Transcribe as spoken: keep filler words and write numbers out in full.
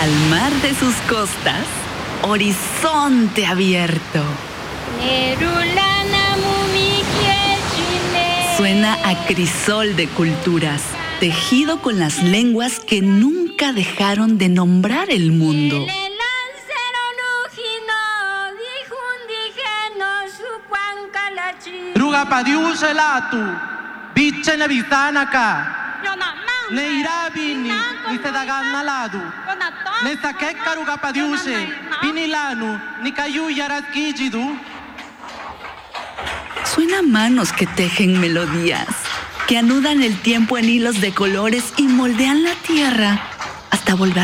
al mar de sus costas, horizonte abierto. Suena a crisol de culturas, tejido con las lenguas que nunca dejaron de nombrar el mundo. Rugapadiuselatu, bichene bitanaka, neirabini, nisedaganaladu, nesakeka rugapadiuse, pinilanu, nikayuyaraskijidu. Suena a manos que tejen melodías, que anudan el tiempo en hilos de colores y moldean la tierra hasta volverla